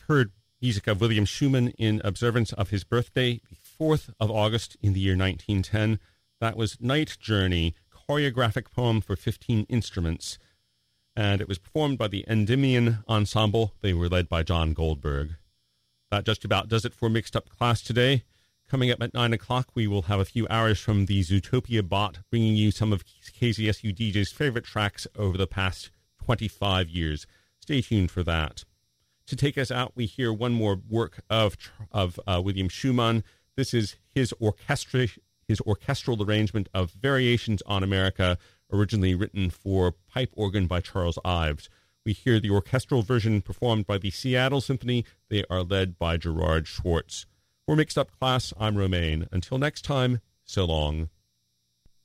heard music of William Schumann in observance of his birthday, the 4th of August in the year 1910. That was Night Journey, choreographic poem for 15 instruments. And it was performed by the Endymion Ensemble. They were led by John Goldberg. That just about does it for Mixed Up Class today. Coming up at 9 o'clock, we will have a few hours from the Zootopia bot, bringing you some of KZSU DJ's favorite tracks over the past 25 years. Stay tuned for that. To take us out, we hear one more work of William Schumann. This is his orchestral arrangement of Variations on America, originally written for pipe organ by Charles Ives. We hear the orchestral version performed by the Seattle Symphony. They are led by Gerard Schwartz. For Mixed Up Class, I'm Romaine. Until next time, so long.